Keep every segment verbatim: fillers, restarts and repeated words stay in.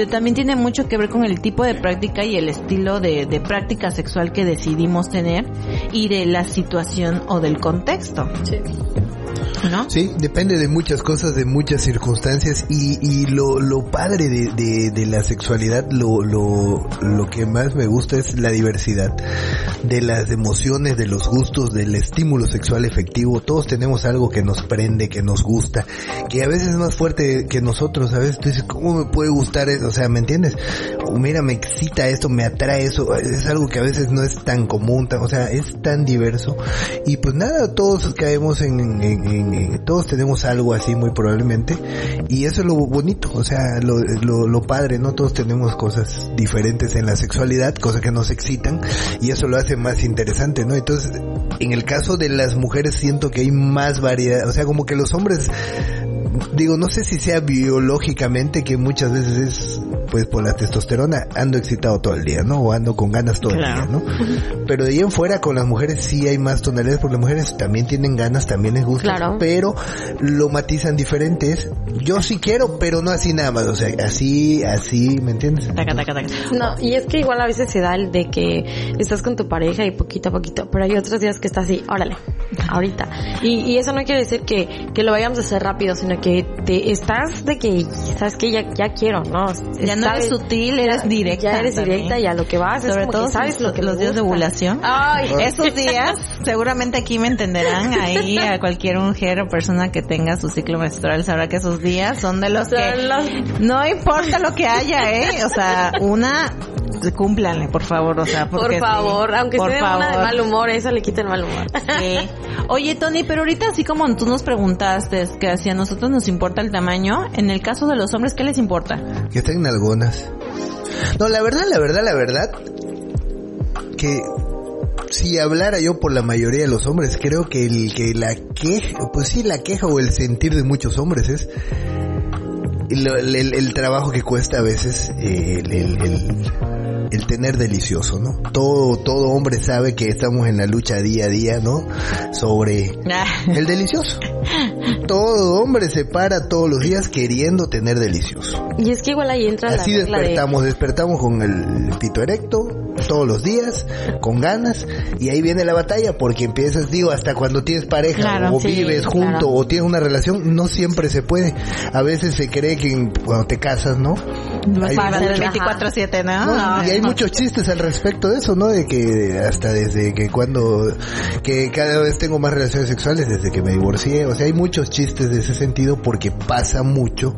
pero también tiene mucho que ver con el tipo de práctica y el estilo de, de práctica sexual que decidimos tener y de la situación o del contexto. Sí. ¿No? Sí, depende de muchas cosas, de muchas circunstancias y, y lo, lo padre de, de, de la sexualidad, lo, lo, lo que más me gusta es la diversidad de las emociones, de los gustos, del estímulo sexual efectivo. Todos tenemos algo que nos prende, que nos gusta, que a veces es más fuerte que nosotros. A veces tú dices, ¿cómo me puede gustar eso? O sea, ¿me entiendes? O mira, me excita esto, me atrae eso. Es algo que a veces no es tan común, tan, o sea, es tan diverso. Y pues nada, todos caemos en, en, en todos tenemos algo así muy probablemente, y eso es lo bonito, o sea, lo, lo, lo padre, ¿no? Todos tenemos cosas diferentes en la sexualidad, cosas que nos excitan, y eso lo hace más interesante, ¿no? Entonces, en el caso de las mujeres siento que hay más variedad, o sea, como que los hombres, digo, no sé si sea biológicamente, que muchas veces es pues por la testosterona, ando excitado todo el día, ¿no? O ando con ganas todo claro. el día, ¿no? Pero de ahí en fuera con las mujeres sí hay más tonalidades, porque las mujeres también tienen ganas, también les gusta, claro. pero lo matizan diferentes. Yo sí quiero, pero no así nada más, o sea, así, así, ¿me entiendes? Taca, taca, taca. No, y es que igual a veces se da el de que estás con tu pareja y poquito a poquito, pero hay otros días que estás así, órale, ahorita. Y, y eso no quiere decir que, que lo vayamos a hacer rápido, sino que te estás de que, sabes que ya, ya quiero, ¿no? Ya no eres sutil, eres directa. Ya eres también. directa y a lo que vas. Sobre es como todo que sabes lo que los días de ovulación. Ay, esos días, seguramente aquí me entenderán, ahí a cualquier mujer o persona que tenga su ciclo menstrual sabrá que esos días son de los son que los... no importa lo que haya, ¿eh? O sea, una... cúmplanle, por favor, o sea, porque por favor, sí, aunque por esté favor. Una de mal humor, eso le quita el mal humor. Sí. Oye, Tony, pero ahorita así como tú nos preguntaste que si a nosotros nos importa el tamaño, en el caso de los hombres, ¿qué les importa? Que tengan algonas. No, la verdad, la verdad, la verdad, que si hablara yo por la mayoría de los hombres, creo que el que la queja, pues sí, la queja o el sentir de muchos hombres es el, el, el trabajo que cuesta a veces el, el, el el tener delicioso, ¿no? Todo, todo hombre sabe que estamos en la lucha día a día, ¿no? Sobre el delicioso. Todo hombre se para todos los días queriendo tener delicioso. Y es que igual ahí entra Así la despertamos, de... despertamos con el pito erecto todos los días, con ganas, y ahí viene la batalla, porque empiezas, digo, hasta cuando tienes pareja, claro, o sí, vives junto, claro. o tienes una relación, no siempre se puede. A veces se cree que cuando te casas, ¿no? Hay va a ser veinticuatro siete, ¿no? ¿no? Y hay muchos chistes al respecto de eso, ¿no? De que hasta desde que cuando, que cada vez tengo más relaciones sexuales desde que me divorcié, o sea, hay muchos chistes de ese sentido, porque pasa mucho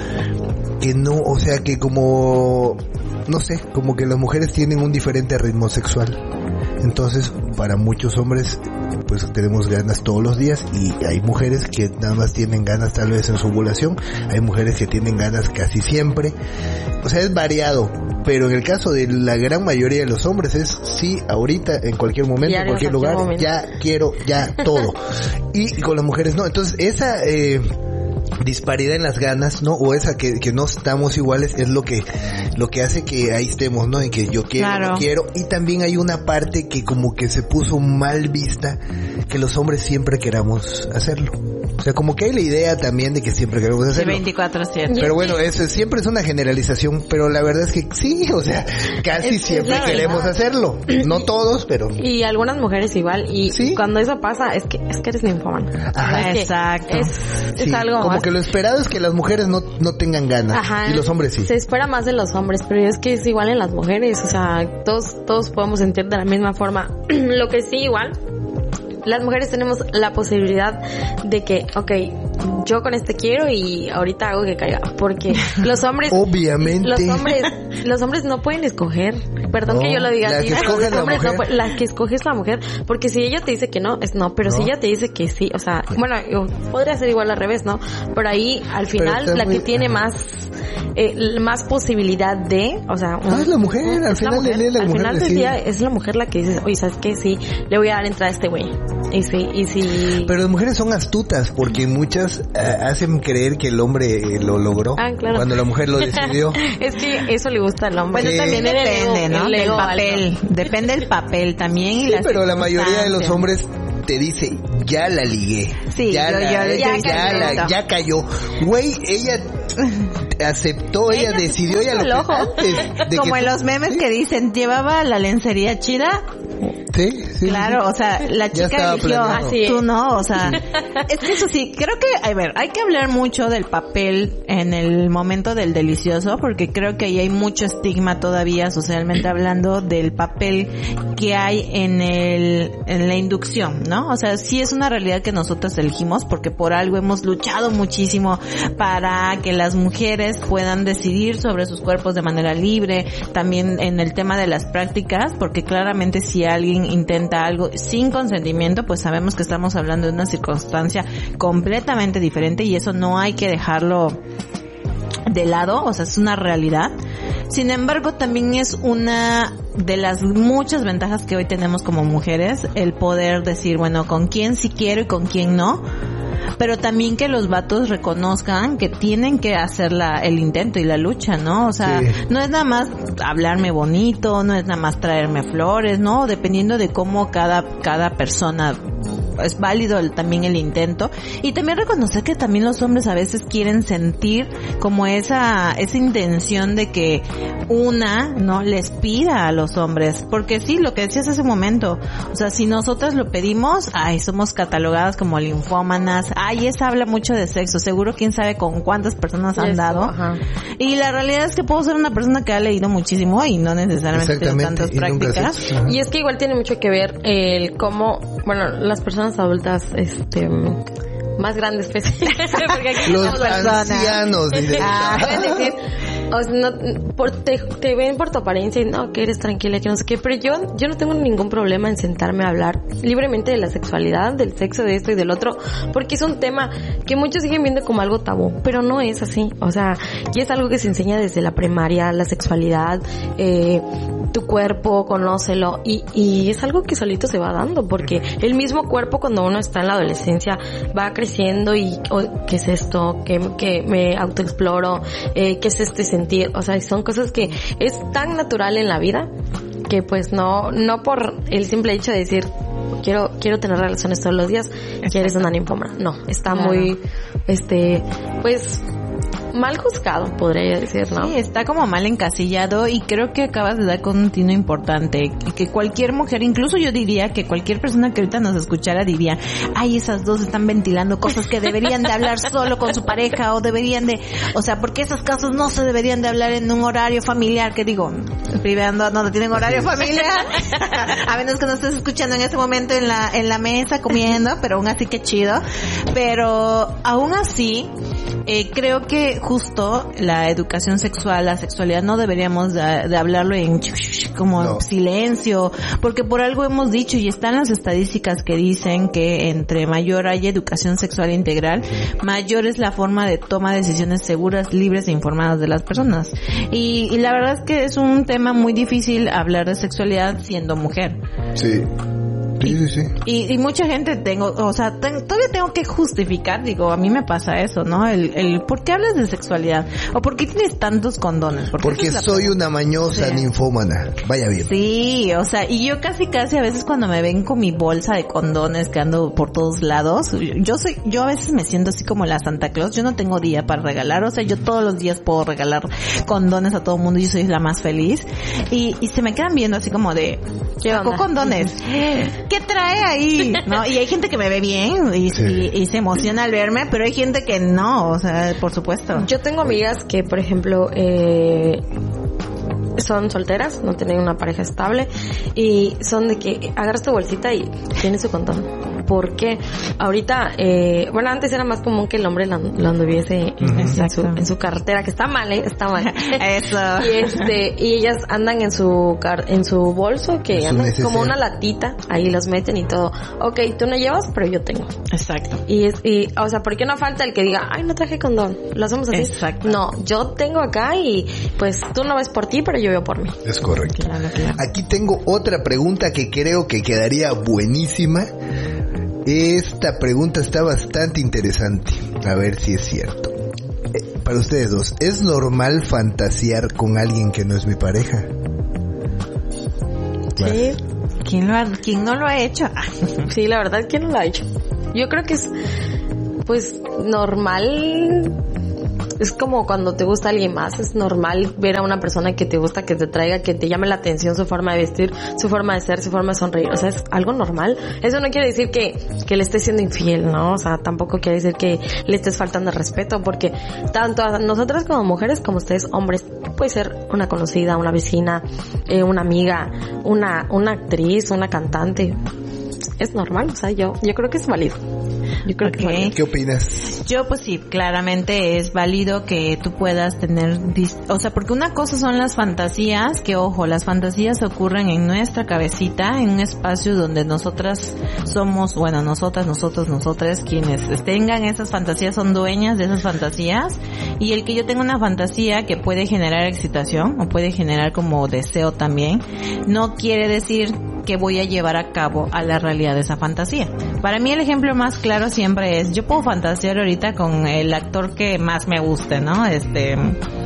que no, o sea, que como... no sé, como que las mujeres tienen un diferente ritmo sexual. Entonces, para muchos hombres, pues tenemos ganas todos los días, y hay mujeres que nada más tienen ganas tal vez en su ovulación, hay mujeres que tienen ganas casi siempre. O sea, es variado, pero en el caso de la gran mayoría de los hombres es sí, ahorita, en cualquier momento, en cualquier lugar, momento. ya quiero, ya todo. Y con las mujeres no. Entonces, esa... eh disparidad en las ganas, ¿no? O esa que, que no estamos iguales es lo que lo que hace que ahí estemos, ¿no? En que yo quiero, claro. no quiero. Y también hay una parte que como que se puso mal vista, que los hombres siempre queramos hacerlo. O sea, como que hay la idea también de que siempre queremos hacerlo. veinticuatro siete. Pero bueno, eso siempre es una generalización, pero la verdad es que sí, o sea, casi es, siempre es queremos verdad. hacerlo. No todos, pero... Y algunas mujeres igual, y ¿sí? cuando eso pasa, es que es que eres ninfómana. Ajá, es exacto. Es, sí, es algo como más. que lo esperado es que las mujeres no, no tengan ganas. Ajá, y los hombres sí. Se espera más de los hombres, pero es que es igual en las mujeres, o sea, todos, todos podemos sentir de la misma forma. Lo que sí, igual... las mujeres tenemos la posibilidad de que, okay, yo con este quiero y ahorita hago que caiga, porque los hombres, obviamente, los hombres, los hombres no pueden escoger. Perdón no, que yo lo diga la así, que pero los la hombres mujer. no pueden, la que escoge es la mujer, porque si ella te dice que no, es no, pero no. si ella te dice que sí, o sea, bueno, podría ser igual al revés, ¿no? Pero ahí, al final, la muy... que tiene más, eh, más posibilidad de, o sea, no, un, es la mujer, al final, mujer, la al mujer final del día es la mujer la que dice, oye, ¿sabes qué? Sí, le voy a dar entrada a este güey. Y sí, y sí. Pero las mujeres son astutas, porque muchas uh, hacen creer que el hombre eh, lo logró ah, claro. cuando la mujer lo decidió. Es que eso le gusta al hombre. Bueno, sí. también depende, ¿no? Del papel. Depende del papel también. Sí, pero la mayoría de los hombres te dice, ya la ligué. Sí, ya, yo, la, yo, ya, ya, ya, la, ya cayó. Güey, ella aceptó, ella, ella decidió, ella lo que antes de como que en tú, los memes ¿sí? que dicen, llevaba la lencería chida. Sí, sí. Claro, sí. o sea, la chica eligió, así tú no, o sea, es que eso sí, creo que, a ver, hay que hablar mucho del papel en el momento del delicioso, porque creo que ahí hay mucho estigma todavía socialmente hablando del papel que hay en el, en la inducción, ¿no? O sea, sí es una realidad que nosotros elegimos, porque por algo hemos luchado muchísimo para que las mujeres puedan decidir sobre sus cuerpos de manera libre, también en el tema de las prácticas, porque claramente si alguien intenta algo sin consentimiento, pues sabemos que estamos hablando de una circunstancia completamente diferente y eso no hay que dejarlo de lado, o sea, es una realidad. Sin embargo, también es una de las muchas ventajas que hoy tenemos como mujeres, el poder decir, bueno, con quién sí quiero y con quién no, pero también que los vatos reconozcan que tienen que hacer la, el intento y la lucha, ¿no? O sea, sí. no es nada más hablarme bonito, no es nada más traerme flores, ¿no? Dependiendo de cómo cada, cada persona es válido el, también el intento, y también reconocer que también los hombres a veces quieren sentir como esa esa intención de que una no les pida a los hombres, porque sí, lo que decías hace un momento, o sea, si nosotras lo pedimos, ay, somos catalogadas como linfómanas, ay, esa habla mucho de sexo, seguro quién sabe con cuántas personas han Eso, dado, ajá. y la realidad es que puedo ser una persona que ha leído muchísimo y no necesariamente tengo tantas y prácticas, y es que igual tiene mucho que ver el cómo, bueno, las personas adultas este más grandes pues porque aquí los ancianos ah, pueden decir o sea, no, por, te, te ven por tu apariencia y no, que eres tranquila, que no sé qué, pero yo yo no tengo ningún problema en sentarme a hablar libremente de la sexualidad, del sexo, de esto y del otro, porque es un tema que muchos siguen viendo como algo tabú, pero no es así, o sea, y es algo que se enseña desde la primaria, la sexualidad, eh, tu cuerpo, conócelo, y, y es algo que solito se va dando, porque el mismo cuerpo cuando uno está en la adolescencia va creciendo y, oh, ¿qué es esto? ¿Qué, qué me autoexploro? Eh, ¿qué es este sentir? O sea, son cosas que es tan natural en la vida que pues no, no por el simple hecho de decir quiero, quiero tener relaciones todos los días, que eres una ninfómana. No, está claro. muy, este, pues, mal juzgado, podría decir, ¿no? Sí, está como mal encasillado y creo que acabas de dar con un tino importante, que cualquier mujer, incluso yo diría que cualquier persona que ahorita nos escuchara diría, ay, esas dos están ventilando cosas que deberían de hablar solo con su pareja o deberían de, o sea, porque esas cosas no se deberían de hablar en un horario familiar, que digo, privando no tienen horario familiar, a menos que nos estés escuchando en ese momento en la, en la mesa comiendo, pero aún así que chido, pero aún así, eh, creo que justo la educación sexual, la sexualidad, no deberíamos de, de hablarlo en como no. silencio, porque por algo hemos dicho y están las estadísticas que dicen que entre mayor haya educación sexual integral, mayor es la forma de toma de decisiones seguras, libres e informadas de las personas. Y, y la verdad es que es un tema muy difícil hablar de sexualidad siendo mujer. Sí. Sí, sí, sí. Y, y mucha gente tengo, o sea, ten, todavía tengo que justificar, digo, a mí me pasa eso, ¿no? El, el, ¿por qué hablas de sexualidad? ¿O por qué tienes tantos condones? ¿Por Porque soy pregunta? Una mañosa sí. ninfómana. Vaya bien. Sí, o sea, y yo casi casi a veces cuando me ven con mi bolsa de condones que ando por todos lados, yo soy, yo a veces me siento así como la Santa Claus, yo no tengo día para regalar, o sea, yo todos los días puedo regalar condones a todo el mundo y yo soy la más feliz. Y, y se me quedan viendo así como de, ¿sacó condones? ¿Qué trae ahí? ¿No? Y hay gente que me ve bien y, sí. y, y se emociona al verme, pero hay gente que no, o sea, por supuesto. Yo tengo amigas que, por ejemplo, eh, son solteras, no tienen una pareja estable y son de que agarras tu bolsita y tienes su condón. Porque ahorita, eh, bueno, antes era más común que el hombre lo, lo anduviese en, en, su, en su cartera, que está mal, ¿eh? Está mal. Eso. Y este, y ellas andan en su car, en su bolso, que andan como una latita, ahí los meten y todo. Okay, tú no llevas, pero yo tengo. Exacto. Y es, y, o sea, ¿por qué no falta el que diga, ay, no traje condón? Lo hacemos así. Exacto. No, yo tengo acá y pues tú no ves por ti, pero yo veo por mí. Es correcto. Claro, claro. Aquí tengo otra pregunta que creo que quedaría buenísima. Esta pregunta está bastante interesante. A ver si es cierto. Eh, para ustedes dos, ¿es normal fantasear con alguien que no es mi pareja? Claro. Sí. ¿Quién, lo ha, ¿Quién no lo ha hecho? Sí, la verdad, ¿quién no lo ha hecho? Yo creo que es, pues, normal. es como cuando te gusta alguien más, es normal ver a una persona que te gusta, que te traiga, que te llame la atención su forma de vestir, su forma de ser, su forma de sonreír, o sea, es algo normal. Eso no quiere decir que, que le estés siendo infiel, ¿no? O sea, tampoco quiere decir que le estés faltando el respeto, porque tanto a nosotras como mujeres, como ustedes hombres, puede ser una conocida, una vecina, eh, una amiga, una, una actriz, una cantante. Es normal, o sea, yo, yo creo que es válido. Yo creo okay. que es válido. ¿Qué opinas? Yo pues sí, claramente es válido que tú puedas tener, dis- o sea, porque una cosa son las fantasías, que ojo, las fantasías ocurren en nuestra cabecita, en un espacio donde nosotras somos, bueno, nosotras, nosotros, nosotras, quienes tengan esas fantasías son dueñas de esas fantasías, y el que yo tenga una fantasía que puede generar excitación o puede generar como deseo también, no quiere decir que voy a llevar a cabo a la realidad de esa fantasía. Para mí el ejemplo más claro siempre es, yo puedo fantasear ahorita con el actor que más me guste, ¿no? Este,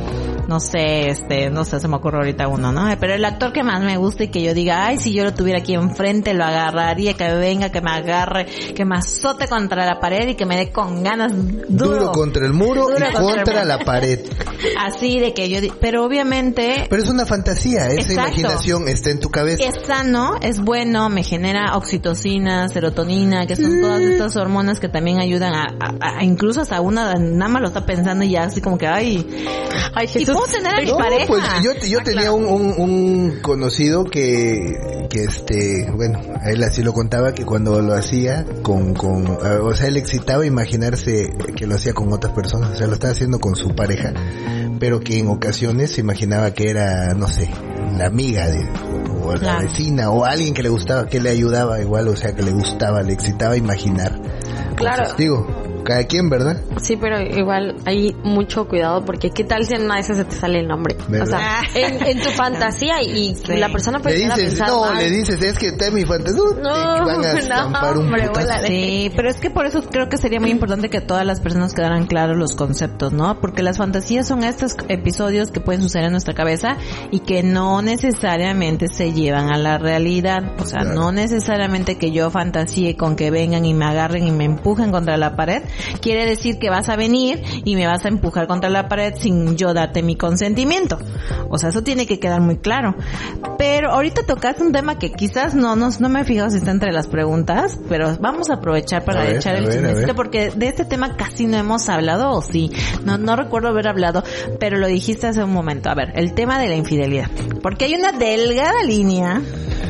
no sé, este, no sé, se me ocurre ahorita uno, ¿no? Pero el actor que más me gusta y que yo diga, ay, si yo lo tuviera aquí enfrente, lo agarraría, que venga, que me agarre, que me azote contra la pared y que me dé con ganas duro. Duro contra el muro Duro y contra, contra la pared. Así de que yo, di- pero obviamente... Pero es una fantasía, esa Exacto. imaginación está en tu cabeza. Es sano, es bueno, me genera oxitocina, serotonina, que son todas estas hormonas que también ayudan a, a, a incluso hasta una nada más lo está pensando y ya así como que, ay, Ay, y Jesús. puedo tener a mi No, pareja. pues yo, yo Ah, tenía claro. un, un, un conocido que, que este, bueno, a él así lo contaba, que cuando lo hacía con, con, o sea, él excitaba imaginarse que lo hacía con otras personas, o sea, lo estaba haciendo con su pareja, pero que en ocasiones se imaginaba que era, no sé, la amiga de, o la Claro. vecina, o alguien que le gustaba, que le ayudaba igual, o sea, que le gustaba, le excitaba imaginar. Claro. Cosas. Digo, cada quien, ¿verdad? Sí, pero igual hay mucho cuidado porque qué tal si en una de esas se te sale el nombre. ¿Verdad? O sea, en, en tu fantasía y Sí. la persona puede Le llegar a dices, pensar, no, "Ay, le dices, es que está en mi fantasía, no, te van a no, estampar un hombre, putazo. vuela. Sí, pero es que por eso creo que sería muy importante que todas las personas quedaran claros los conceptos, ¿no? Porque las fantasías son estos episodios que pueden suceder en nuestra cabeza y que no necesariamente se llevan a la realidad. O sea, Claro. no necesariamente que yo fantasíe con que vengan y me agarren y me empujen contra la pared, quiere decir que vas a venir y me vas a empujar contra la pared sin yo darte mi consentimiento. O sea, eso tiene que quedar muy claro. Pero ahorita tocaste un tema que quizás no no, no me he fijado si está entre las preguntas, pero vamos a aprovechar para A ver, echar a el ver, a chismecito ver. porque de este tema casi no hemos hablado, o sí. No, no recuerdo haber hablado, pero lo dijiste hace un momento. A ver, el tema de la infidelidad. Porque hay una delgada línea,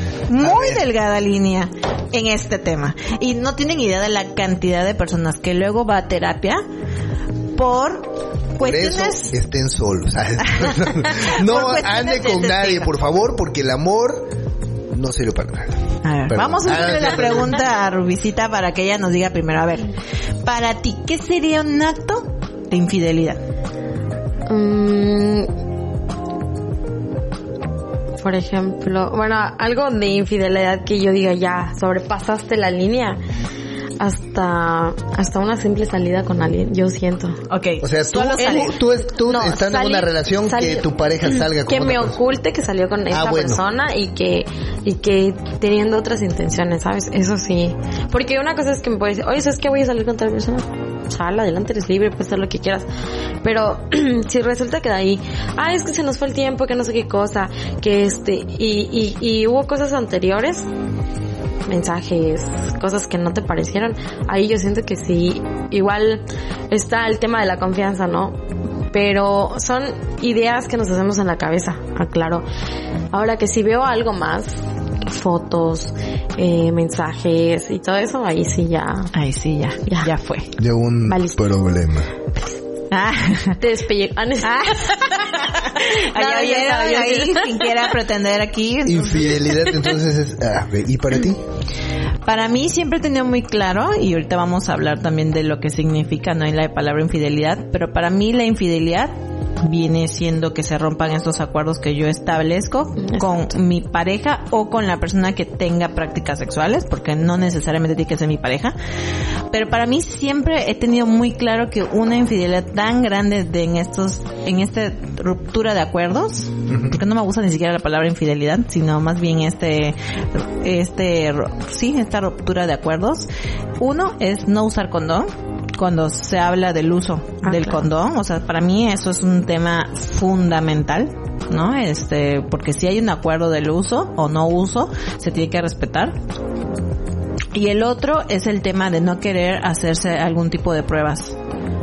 muy delgada línea en este tema. Y no tienen idea de la cantidad de personas que luego va a terapia por Por eso cuestiones... estén solos. No Por cuestiones ande de con ese nadie, tema. por favor, porque el amor no sirve para nada. A ver, Perdón. vamos a hacerle Ah, la pregunta a Rubicita para que ella nos diga primero. A ver, para ti, ¿qué sería un acto de infidelidad? Mm, por ejemplo, bueno, algo de infidelidad que yo diga ya, sobrepasaste la línea hasta hasta una simple salida con alguien, yo siento. Ok. O sea, tú, Solo salir. tú, tú, es- tú No, estando en salir- una relación salir- que tu pareja salga con que otra me persona. oculte que salió con esta Ah, bueno. persona y que y que teniendo otras intenciones, ¿sabes? Eso sí. Porque una cosa es que me puede decir, oye, ¿sabes qué? Voy a salir con tal persona. Sal, adelante, eres libre, puedes hacer lo que quieras. Pero si resulta que de ahí, ah, es que se nos fue el tiempo, que no sé qué cosa, que este, y, y, y hubo cosas anteriores, mensajes, cosas que no te parecieron, ahí yo siento que sí, igual está el tema de la confianza, ¿no? Pero son ideas que nos hacemos en la cabeza, aclaro. Ahora que si veo algo más, fotos, eh, mensajes y todo eso, ahí sí ya Ay, sí, ya, ya, Ya. fue. De un Valiste. problema. Ah. te despellé. Ah, no. Ah. Allá No, ya vieron, sabía. ahí, quien quiera pretender aquí. Infidelidad, entonces es... Ah, ve, ¿y para ti? Para mí siempre he tenido muy claro, y ahorita vamos a hablar también de lo que significa, no en la palabra infidelidad, pero para mí la infidelidad viene siendo que se rompan estos acuerdos que yo establezco con mi pareja o con la persona que tenga prácticas sexuales, porque no necesariamente tiene que ser mi pareja. Pero para mí siempre he tenido muy claro que una infidelidad tan grande de en estos, en esta ruptura de acuerdos, porque no me gusta ni siquiera la palabra infidelidad, sino más bien este, este, sí, esta ruptura de acuerdos. Uno es no usar condón. cuando se habla del uso ah, del claro. condón. O sea, para mí eso es un tema fundamental, ¿no? Este, porque si hay un acuerdo del uso o no uso, se tiene que respetar. Y el otro es el tema de no querer hacerse algún tipo de pruebas.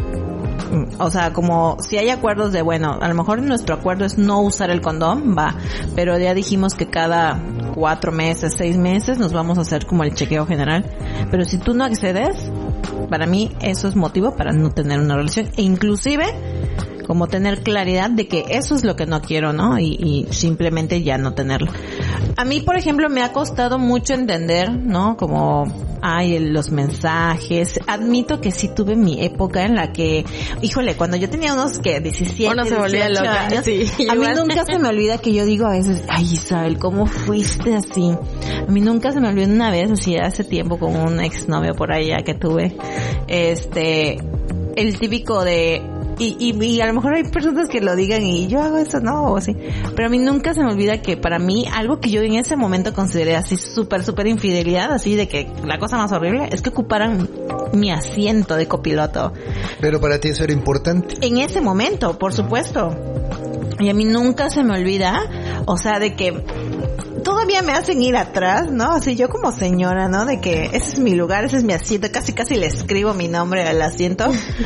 O sea, como si hay acuerdos de, bueno, a lo mejor nuestro acuerdo es no usar el condón, va, pero ya dijimos que cada cuatro meses, seis meses nos vamos a hacer como el chequeo general. Pero si tú no accedes, para mí eso es motivo para no tener una relación, e inclusive como tener claridad de que eso es lo que no quiero, ¿no? Y, y simplemente ya no tenerlo. A mí, por ejemplo, me ha costado mucho entender, ¿no? Como, ay, los mensajes. Admito que sí tuve mi época en la que, híjole, cuando yo tenía unos, que diecisiete, Uno se volvía loca, años, sí, a mí nunca se me olvida que yo digo a veces, ay, Isabel, ¿cómo fuiste así? A mí nunca se me olvidó una vez, así hace tiempo con un exnovio por allá que tuve, este, el típico de, Y, y, y a lo mejor hay personas que lo digan y yo hago eso, no, o así. Pero a mí nunca se me olvida que para mí, algo que yo en ese momento consideré así súper, súper infidelidad, así de que la cosa más horrible, es que ocuparan mi asiento de copiloto. Pero para ti eso era importante. En ese momento, por supuesto. Y a mí nunca se me olvida, o sea, de que todavía me hacen ir atrás, ¿no? Así yo como señora, ¿no? De que ese es mi lugar, ese es mi asiento, casi casi le escribo mi nombre al asiento.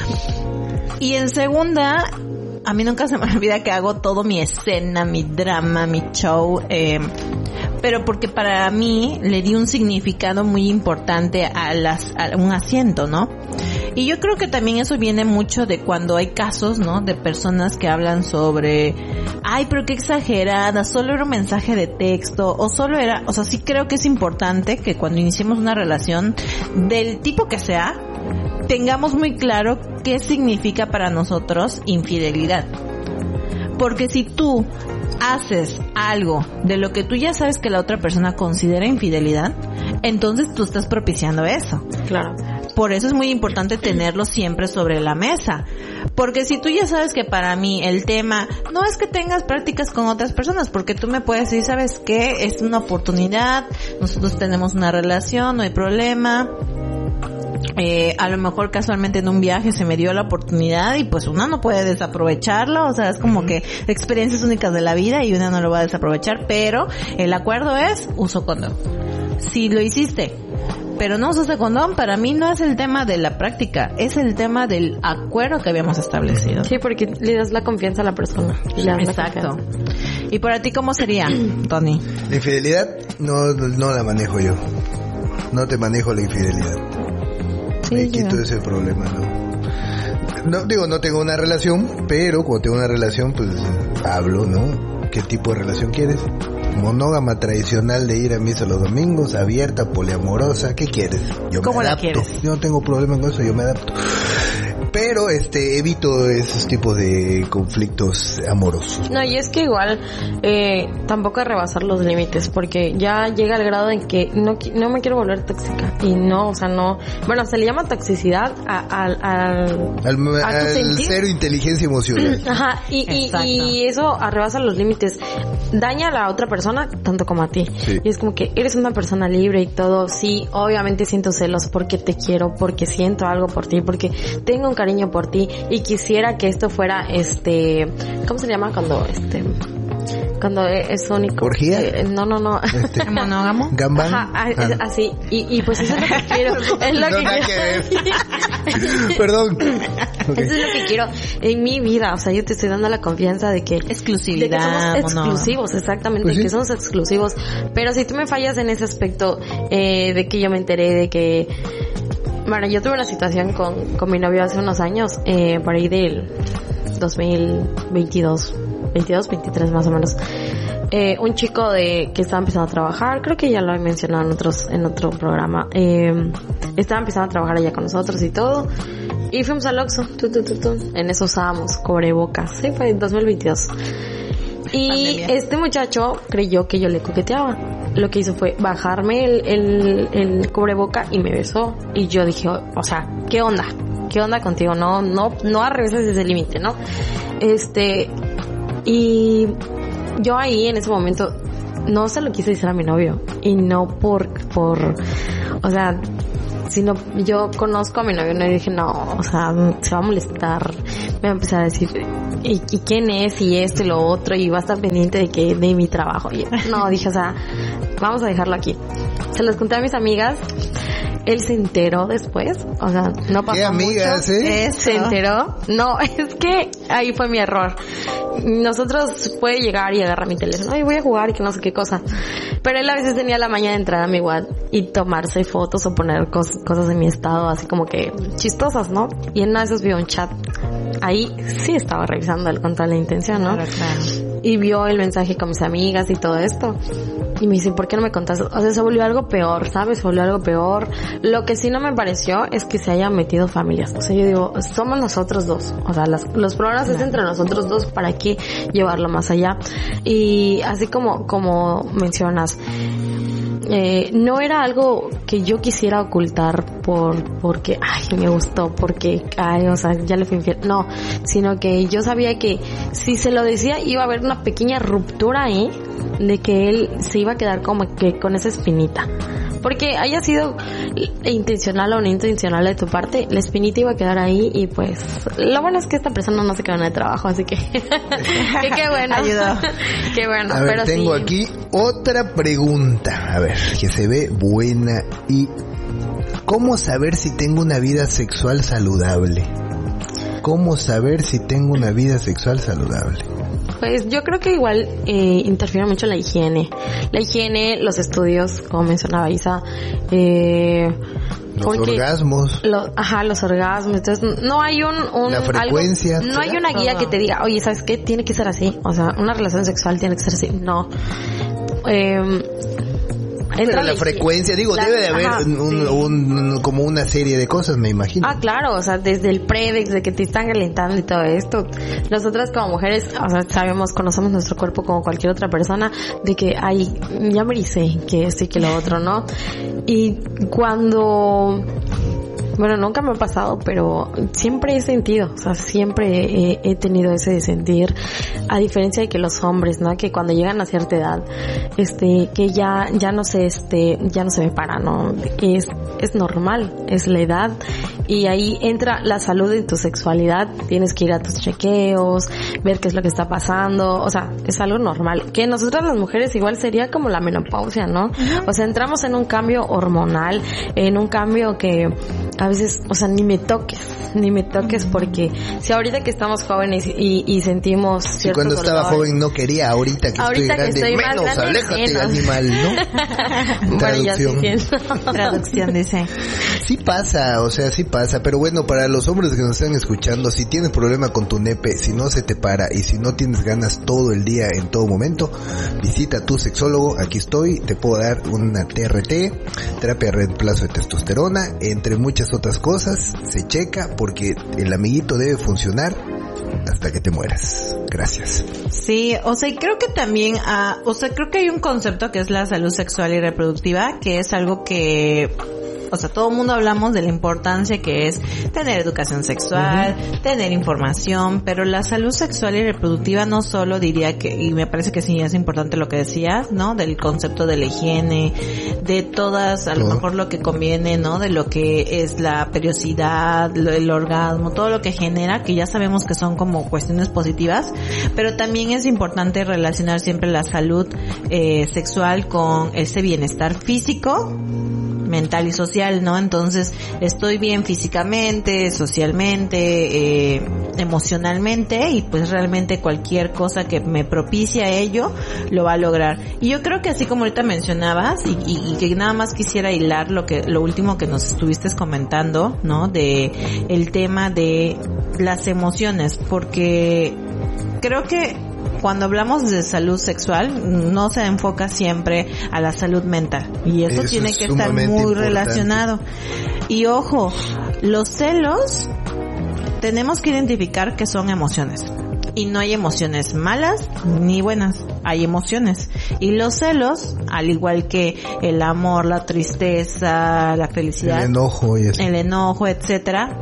Y en segunda, a mí nunca se me olvida que hago todo mi escena, mi drama, mi show, eh, pero porque para mí le di un significado muy importante a, las, a un asiento, ¿no? Y yo creo que también eso viene mucho de cuando hay casos, ¿no? De personas que hablan sobre, ay, pero qué exagerada, solo era un mensaje de texto, o solo era, o sea, sí creo que es importante que cuando iniciemos una relación, del tipo que sea, tengamos muy claro qué significa para nosotros infidelidad. Porque si tú haces algo de lo que tú ya sabes que la otra persona considera infidelidad, entonces tú estás propiciando eso. Claro. Por eso es muy importante tenerlo siempre sobre la mesa. Porque si tú ya sabes que para mí el tema no es que tengas prácticas con otras personas, porque tú me puedes decir, ¿sabes qué? Es una oportunidad, nosotros tenemos una relación, no hay problema. Eh, a lo mejor casualmente en un viaje se me dio la oportunidad y pues uno no puede desaprovecharlo, o sea, es como que experiencias únicas de la vida y uno no lo va a desaprovechar, pero el acuerdo es uso condón. Si lo hiciste, pero no usaste condón, para mí no es el tema de la práctica, es el tema del acuerdo que habíamos establecido. Sí, porque le das la confianza a la persona. Exacto. ¿Y para ti cómo sería, Tony? La infidelidad no, no la manejo yo. No te manejo la infidelidad. Me quito ese problema, ¿no? No, digo, no tengo una relación, pero cuando tengo una relación, pues hablo, ¿no? ¿Qué tipo de relación quieres? Monógama tradicional de ir a misa los domingos, abierta, poliamorosa, ¿qué quieres? Yo ¿Cómo me la adapto. quieres? Yo no tengo problema con eso, yo me adapto. Pero este evito esos tipos de conflictos amorosos. No, y es que igual eh, tampoco es rebasar los límites, porque ya llega el grado en que no no me quiero volver tóxica y no, o sea, no, bueno, se le llama toxicidad a, a, a, al, a al cero inteligencia emocional. Ajá, y, y, y eso rebasa los límites, daña a la otra persona tanto como a ti. Sí. Y es como que eres una persona libre y todo, sí, obviamente siento celos porque te quiero, porque siento algo por ti, porque tengo un cariño por ti y quisiera que esto fuera este, ¿cómo se llama cuando este cuando es único? ¿Orgía? Eh, no, no, no. Este, ¿monógamo? ¿Gambán? Ajá, ah, es así. Y, y pues eso es lo que quiero. Es lo no, que nada quiero. que ver. Perdón. Okay. Eso es lo que quiero en mi vida. O sea, yo te estoy dando la confianza de que exclusividad, de que somos exclusivos, no. exactamente, pues sí. que somos exclusivos. Pero si tú me fallas en ese aspecto, eh, de que yo me enteré de que, bueno, yo tuve una situación con, con mi novio hace unos años, eh, por ahí del dos mil veintidós, veintidós, veintitrés más o menos. Eh, un chico de que estaba empezando a trabajar, creo que ya lo he mencionado en otros, en otro programa, eh, estaba empezando a trabajar allá con nosotros y todo, y fuimos al Oxxo, tu, tu, tu, tu. En eso usábamos cubrebocas, sí, fue en dos mil veintidós. Y pandemia. Este muchacho creyó que yo le coqueteaba. Lo que hizo fue bajarme el, el, el cubreboca y me besó. Y yo dije, o sea, ¿qué onda? ¿Qué onda contigo? No, no, no arrebeses ese límite, ¿no? Este, y yo ahí en ese momento no se lo quise decir a mi novio. Y no por, por, o sea, si no, yo conozco a mi novio, no, y dije, no, o sea, se va a molestar, me va a empezar a decir, ¿y, y quién es? Y esto y lo otro, y va a estar pendiente de que, de mi trabajo. Y no, dije, o sea, vamos a dejarlo aquí. Se los conté a mis amigas. Él se enteró después, o sea, no pasó ¿Qué amigas, mucho. eh? Se enteró. No, es que ahí fue mi error. Nosotros puede llegar y agarrar mi teléfono, y voy a jugar y que no sé qué cosa. Pero él a veces tenía la maña de entrar a mi WhatsApp y tomarse fotos o poner cos- cosas en mi estado así como que chistosas, ¿no? Y en una de esas vio un chat. Ahí sí estaba revisando el con toda la intención, ¿no? Claro, claro. Y vio el mensaje con mis amigas y todo esto. Y me dice, ¿por qué no me contaste? O sea, se volvió algo peor, ¿sabes? Se volvió algo peor. Lo que sí no me pareció es que se hayan metido familias. O sea, yo digo, somos nosotros dos. O sea, las, los problemas es entre nosotros dos, ¿para qué llevarlo más allá? Y así como, como mencionas, eh, no era algo que yo quisiera ocultar por, porque, ay, me gustó, porque, ay, o sea, ya le fui infiel. No, sino que yo sabía que si se lo decía iba a haber una pequeña ruptura ahí, de que él se iba a quedar como que con esa espinita. Porque haya sido intencional o no intencional de tu parte, la espinita iba a quedar ahí y pues lo bueno es que esta persona no se quedó en el trabajo, así que que qué bueno. Ayudó. Qué bueno, a ver, pero tengo sí. aquí otra pregunta, a ver, que se ve buena. Y ¿cómo saber si tengo una vida sexual saludable? ¿Cómo saber si tengo una vida sexual saludable? Pues yo creo que igual eh, interfiere mucho la higiene. La higiene, los estudios, como mencionaba Isa, eh, los orgasmos. Lo, ajá, los orgasmos. Entonces, no hay un... un la frecuencia. Algo, no hay una guía que te diga, oye, ¿sabes qué? Tiene que ser así. O sea, una relación sexual tiene que ser así. No. Eh... Pero la frecuencia, digo, la, debe de haber ajá, un, un, sí. un, un, como una serie de cosas, me imagino. Ah, claro, o sea, desde el pre, desde que te están calentando y todo esto. Nosotras como mujeres, o sea, sabemos, conocemos nuestro cuerpo como cualquier otra persona, de que, ay, ya me dice que esto y que lo otro, ¿no? Y cuando... Bueno, nunca me ha pasado, pero siempre he sentido, o sea, siempre he, he tenido ese sentir, a diferencia de que los hombres, ¿no? Que cuando llegan a cierta edad, este, que ya, ya no se, este, ya no se me para, ¿no? Es, es normal, es la edad, y ahí entra la salud de tu sexualidad, tienes que ir a tus chequeos, ver qué es lo que está pasando, o sea, es algo normal. Que nosotras las mujeres igual sería como la menopausia, ¿no? O sea, entramos en un cambio hormonal, en un cambio que a veces, o sea, ni me toques, ni me toques, porque si ahorita que estamos jóvenes y, y sentimos cierto si cuando dolor, estaba joven no quería, ahorita que ahorita estoy grande, que estoy menos, más grande, aléjate, menos. animal, ¿no? Bueno, ya sí Traducción dice. Sí pasa, o sea, sí pasa, pero bueno, para los hombres que nos están escuchando, si tienes problema con tu nepe, si no se te para y si no tienes ganas todo el día, en todo momento, visita a tu sexólogo, aquí estoy, te puedo dar una T R T, terapia de reemplazo de testosterona, entre muchas otras cosas, se checa porque el amiguito debe funcionar hasta que te mueras. Gracias. Sí, o sea, y creo que también, uh, o sea, creo que hay un concepto que es la salud sexual y reproductiva, que es algo que... O sea, todo el mundo hablamos de la importancia que es tener educación sexual, uh-huh. tener información, pero la salud sexual y reproductiva no solo diría que, y me parece que sí es importante lo que decías, ¿no? Del concepto de la higiene, de todas, a lo uh-huh. mejor lo que conviene, ¿no? De lo que es la periodicidad, lo, el orgasmo, todo lo que genera, que ya sabemos que son como cuestiones positivas, pero también es importante relacionar siempre la salud eh, sexual con ese bienestar físico, mental y social, ¿no? Entonces, estoy bien físicamente, socialmente, eh, emocionalmente, y pues realmente cualquier cosa que me propicie a ello, lo va a lograr. Y yo creo que así como ahorita mencionabas, y, y, y que nada más quisiera hilar lo que, lo último que nos estuviste comentando, ¿no? De el tema de las emociones, porque creo que cuando hablamos de salud sexual, no se enfoca siempre a la salud mental. Y eso, eso tiene que estar muy importante. Relacionado. Y ojo, los celos, tenemos que identificar que son emociones. Y no hay emociones malas ni buenas. Hay emociones. Y los celos, al igual que el amor, la tristeza, la felicidad, el enojo, y eso. el enojo, etcétera,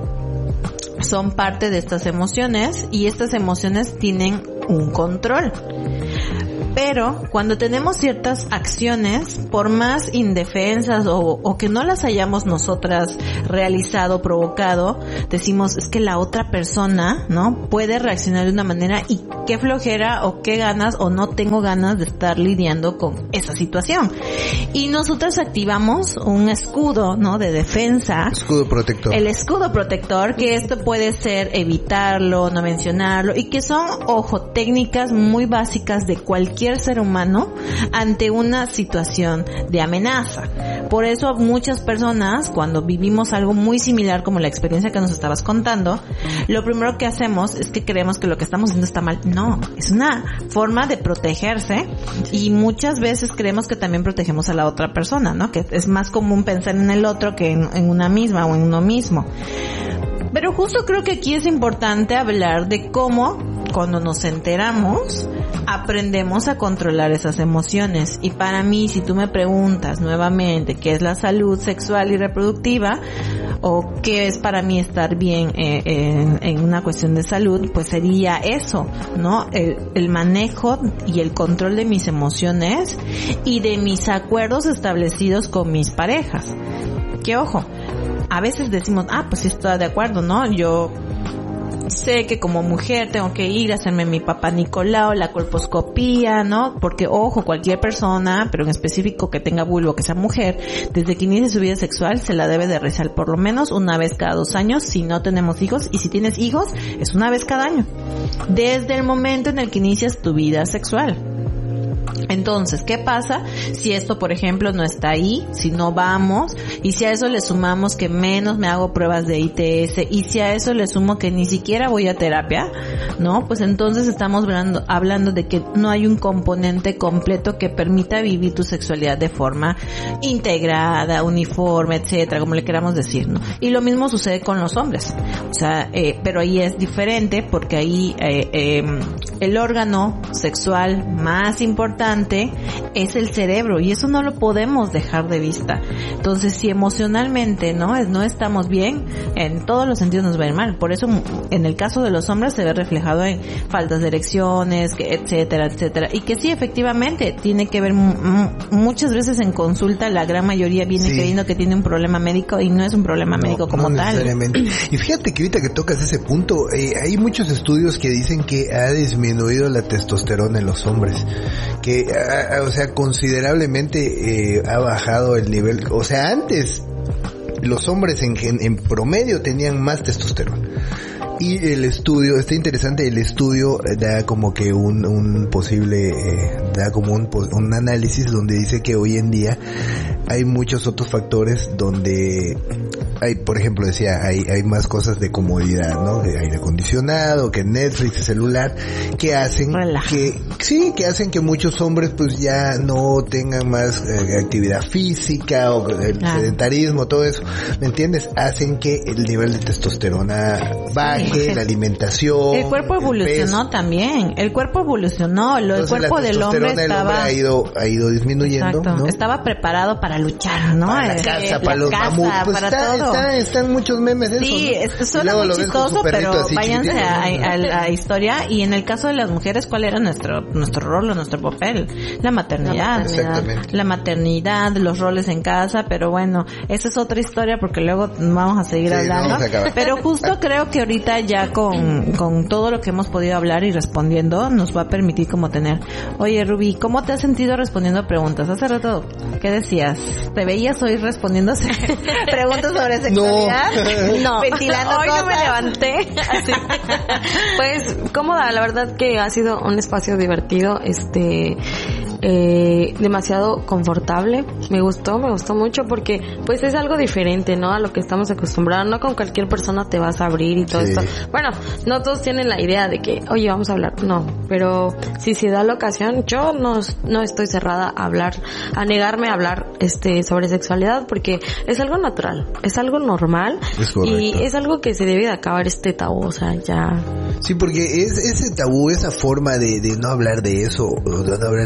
son parte de estas emociones, y estas emociones tienen un control. Pero cuando tenemos ciertas acciones, por más indefensas o, o que no las hayamos nosotras realizado, provocado, decimos, es que la otra persona, ¿no? Puede reaccionar de una manera y qué flojera o qué ganas o no tengo ganas de estar lidiando con esa situación. Y nosotras activamos un escudo, ¿no? De defensa. Escudo protector. El escudo protector, que esto puede ser evitarlo, no mencionarlo, y que son, ojo, técnicas muy básicas de cualquier ser humano ante una situación de amenaza. Por eso muchas personas, cuando vivimos algo muy similar como la experiencia que nos estabas contando, lo primero que hacemos es que creemos que lo que estamos haciendo está mal. No, es una forma de protegerse y muchas veces creemos que también protegemos a la otra persona, ¿no? Que es más común pensar en el otro que en, en una misma o en uno mismo. Pero justo creo que aquí es importante hablar de cómo, cuando nos enteramos, aprendemos a controlar esas emociones. Y para mí, si tú me preguntas nuevamente qué es la salud sexual y reproductiva, o qué es para mí estar bien eh, en, en una cuestión de salud, pues sería eso, ¿no? El, el manejo y el control de mis emociones y de mis acuerdos establecidos con mis parejas. Que ojo, a veces decimos, ah, pues sí estoy de acuerdo, ¿no? Yo sé que como mujer tengo que ir a hacerme mi papá Nicolau, la colposcopía, ¿no? Porque, ojo, cualquier persona, pero en específico que tenga vulva, que sea mujer, desde que inicie su vida sexual se la debe de realizar por lo menos una vez cada dos años si no tenemos hijos, y si tienes hijos es una vez cada año, desde el momento en el que inicias tu vida sexual. Entonces, ¿qué pasa si esto, por ejemplo, no está ahí, si no vamos, y si a eso le sumamos que menos me hago pruebas de I T S, y si a eso le sumo que ni siquiera voy a terapia, ¿no? Pues entonces estamos hablando, hablando de que no hay un componente completo que permita vivir tu sexualidad de forma integrada, uniforme, etcétera, como le queramos decir, ¿no? Y lo mismo sucede con los hombres, o sea, eh, pero ahí es diferente porque ahí eh, eh, el órgano sexual más importante es el cerebro, y eso no lo podemos dejar de vista. Entonces, si emocionalmente no no estamos bien, en todos los sentidos nos va a ir mal. Por eso, en el caso de los hombres se ve reflejado en faltas de erecciones, que, etcétera, etcétera. Y que sí, efectivamente, tiene que ver m- muchas veces en consulta, la gran mayoría viene sí. creyendo que tiene un problema médico y no es un problema no, médico como no tal. Necesariamente. Y fíjate que ahorita que tocas ese punto, eh, hay muchos estudios que dicen que ha disminuido la testosterona en los hombres, que a, o sea, considerablemente eh, ha bajado el nivel. O sea, antes los hombres en, en, en promedio tenían más testosterona. Y el estudio, está interesante, el estudio da como que un, un posible, eh, da como un, un análisis donde dice que hoy en día hay muchos otros factores donde hay, por ejemplo, decía, hay, hay más cosas de comodidad, ¿no? De aire acondicionado, que Netflix, celular, que hacen Relaja. que, sí, que hacen que muchos hombres pues ya no tengan más eh, actividad física o el ah. sedentarismo, todo eso, ¿me entiendes? Hacen que el nivel de testosterona baje. Sí. La alimentación. El cuerpo evolucionó el también. El cuerpo evolucionó. Lo, el cuerpo del hombre estaba. Hombre ha ido, ha ido disminuyendo. Exacto. ¿No? Estaba preparado para luchar, ¿no? Para la casa, eh, para la los mamuts. Pues para está, todo. Está, están muchos memes de eso. Sí, ¿no? Suena muy chistoso, pero váyanse a, a, a la historia. Y en el caso de las mujeres, ¿cuál era nuestro nuestro rol o nuestro papel? La maternidad. Exactamente. La maternidad, los roles en casa. Pero bueno, esa es otra historia porque luego vamos a seguir sí, hablando. No pero justo creo que ahorita ya con, con todo lo que hemos podido hablar y respondiendo nos va a permitir como tener, oye Ruby, ¿cómo te has sentido respondiendo preguntas? Hace rato, ¿qué decías? ¿Te veías hoy respondiendo preguntas sobre sexualidad? No, no. Ventilando hoy cosas. No me levanté. Así. Pues cómoda, la verdad que ha sido un espacio divertido, este eh, demasiado confortable. Me gustó, me gustó mucho porque pues es algo diferente, ¿no? A lo que estamos acostumbrados. No con cualquier persona te vas a abrir y todo sí. esto. Bueno, no todos tienen la idea de que, oye, vamos a hablar. No, pero si se da la ocasión, yo no, no estoy cerrada a hablar, a negarme a hablar este sobre sexualidad porque es algo natural, es algo normal es y es algo que se debe de acabar este tabú, o sea, ya. Sí, porque es ese tabú, esa forma de, de no hablar de eso, o de no hablar de sexo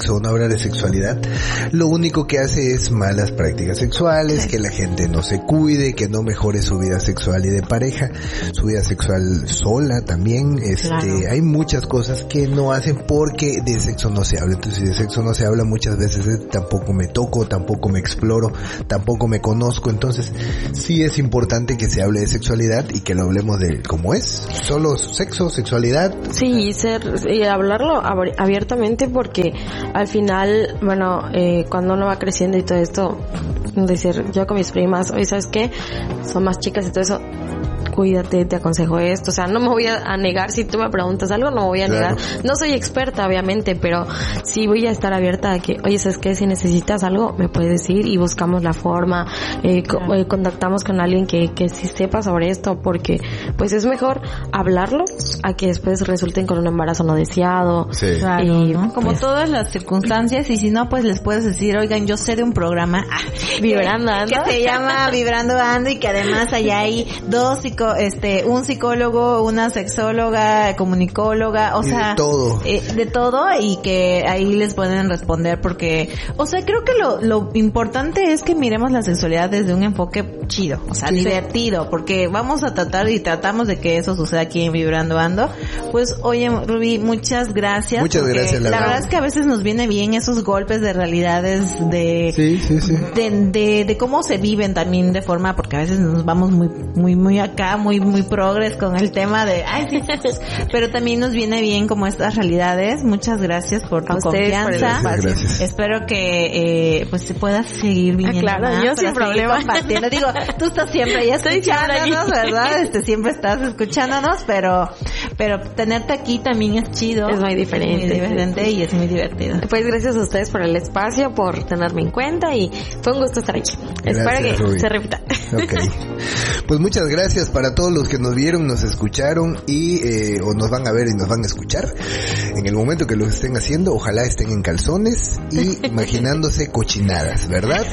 sexo o no hablar de sexualidad, lo único que hace es malas prácticas sexuales, sí. que la gente no se cuide, que no mejore su vida sexual y de pareja, su vida sexual sola también, este, claro. hay muchas cosas que no hacen porque de sexo no se habla. Entonces, si de sexo no se habla, muchas veces eh, tampoco me toco, tampoco me exploro, tampoco me conozco. Entonces, sí es importante que se hable de sexualidad y que lo hablemos de cómo es, solo sexo, sexualidad. Sí, y ser, y hablarlo abiertamente, porque al final, bueno, eh, cuando uno va creciendo y todo esto, decir, yo con mis primas, oye, ¿sabes qué? Son más chicas y todo eso, cuídate, te aconsejo esto, o sea, no me voy a negar, si tú me preguntas algo, no me voy a claro. negar, no soy experta obviamente, pero sí voy a estar abierta a que, oye, ¿sabes qué? Si necesitas algo, me puedes decir y buscamos la forma, eh, claro. co- eh, contactamos con alguien que, que sí sepa sobre esto, porque pues es mejor hablarlo a que después resulten con un embarazo no deseado. Sí. Claro, y, ¿no? Como pues, todas las circunstancias, y si no, pues les puedes decir, oigan, yo sé de un programa ah, Vibrando Ando, que se llama Vibrando Ando, y que además allá hay dos psicólogos, este, un psicólogo, una sexóloga, comunicóloga, o y sea, de todo, eh, de todo, y que ahí les pueden responder, porque, o sea, creo que lo, lo importante es que miremos la sexualidad desde un enfoque chido, o sea, sí, divertido, porque vamos a tratar y tratamos de que eso suceda aquí en Vibrando Ando. Pues, oye, Rubí, muchas gracias. Muchas gracias, la, la verdad es que a veces nos viene bien esos golpes de realidades de, sí, sí, sí. de, de, de cómo se viven también de forma, porque a veces nos vamos muy, muy, muy acá, muy, muy progres con el tema de, ay, sí, pero también nos viene bien como estas realidades. Muchas gracias por tu a confianza. Por gracias, gracias. Espero que, eh, pues se pueda seguir viniendo. Ah, claro, más, yo sin problema. Compartiendo. Digo, tú estás siempre ya escuchándonos, ¿verdad? Este, siempre estás escuchándonos, pero, pero tenerte aquí también es chido. Es muy diferente. Es muy diferente y es muy divertido. Pues gracias a ustedes por el espacio, por tenerme en cuenta, y fue un gusto estar aquí. Gracias, espero que Rubí. se repita. Okay. Pues muchas gracias para todos los que nos vieron, nos escucharon y eh, o nos van a ver y nos van a escuchar. En el momento que lo estén haciendo, ojalá estén en calzones y imaginándose cochinadas, ¿verdad?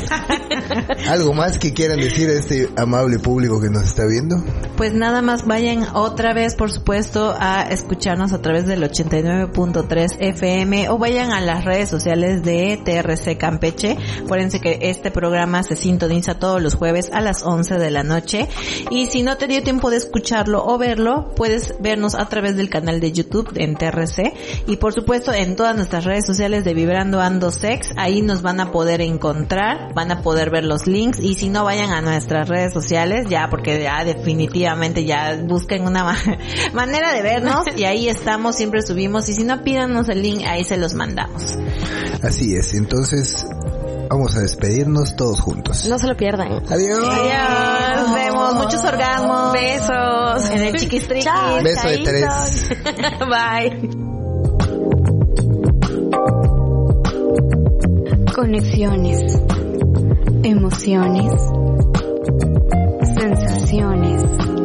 ¿Algo más que quieran decir a este amable público que nos está viendo? Pues nada más, vayan otra vez, por supuesto, a escucharnos a través del ochenta y nueve punto tres F M, o vayan a las redes sociales de T R C Campeche. Acuérdense que este programa se sintoniza todos los jueves a las once de la noche, y si no te dio tiempo de escucharlo o verlo, puedes vernos a través del canal de YouTube en T R C, y por supuesto en todas nuestras redes sociales de Vibrando Ando Sex. Ahí nos van a poder encontrar, van a poder ver los links, y si no, vayan a nuestras redes sociales ya, porque ya definitivamente ya busquen una ma- manera de vernos, y ahí estamos, siempre subimos, y si no, pídanos el link, ahí se los mandamos. Así es, entonces vamos a despedirnos todos juntos. No se lo pierdan. Adiós. Adiós. Nos vemos. Muchos orgasmos. Besos. En el chiquistriquis. Chao. Beso de tres. Bye. Conexiones. Emociones. Sensaciones.